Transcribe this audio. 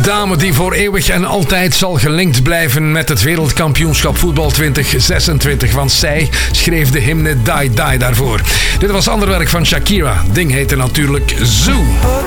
dame die voor eeuwig en altijd zal gelinkt blijven met het wereldkampioenschap voetbal 2026. Want zij schreef de hymne Die Die daarvoor. Dit was ander werk van Shakira. Ding heette natuurlijk Zoo.